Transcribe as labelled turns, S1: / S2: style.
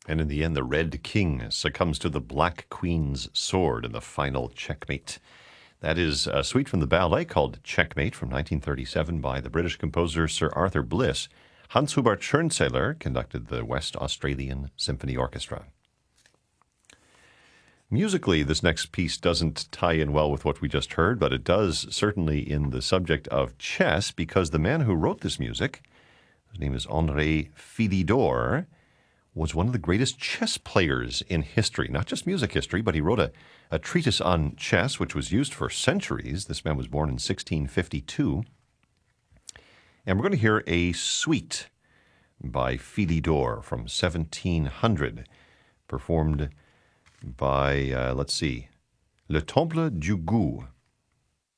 S1: And in the end, the Red King succumbs to the Black Queen's sword in the final checkmate. That is a suite from the ballet called Checkmate from 1937 by the British composer Sir Arthur Bliss. Hans Hubert Schönzähler conducted the West Australian Symphony Orchestra. Musically, this next piece doesn't tie in well with what we just heard, but it does certainly in the subject of chess, because the man who wrote this music, his name is André Philidor, was one of the greatest chess players in history, not just music history, but he wrote a treatise on chess, which was used for centuries. This man was born in 1652. And we're going to hear a suite by Philidor from 1700, performed by, Le Temple du Goût.